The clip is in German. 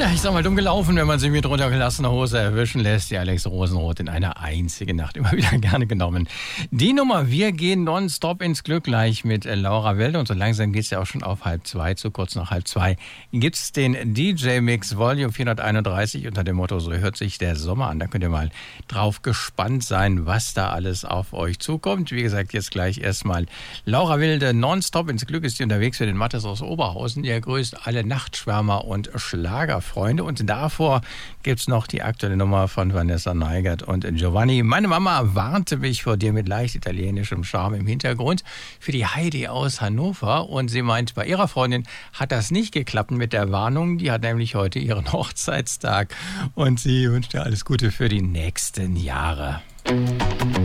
Ja, ich sag mal, dumm gelaufen, wenn man sich mit runtergelassener Hose erwischen lässt. Die Alex Rosenroth in einer einzigen Nacht immer wieder gerne genommen. Die Nummer, wir gehen nonstop ins Glück gleich mit Laura Wilde. Und so langsam geht's ja auch schon auf 1:30, zu kurz nach 1:30 gibt's den DJ-Mix Volume 431 unter dem Motto, so hört sich der Sommer an. Da könnt ihr mal drauf gespannt sein, was da alles auf euch zukommt. Wie gesagt, jetzt gleich erstmal Laura Wilde, nonstop ins Glück ist die unterwegs für den Mattes aus Oberhausen. Ihr grüßt alle Nachtschwärmer und Schlagerfreunde. Und davor gibt's noch die aktuelle Nummer von Vanessa Neigert und Giovanni. Meine Mama warnte mich vor dir mit leicht italienischem Charme im Hintergrund für die Heidi aus Hannover. Und sie meint, bei ihrer Freundin hat das nicht geklappt mit der Warnung. Die hat nämlich heute ihren Hochzeitstag. Und sie wünscht dir alles Gute für die nächsten Jahre.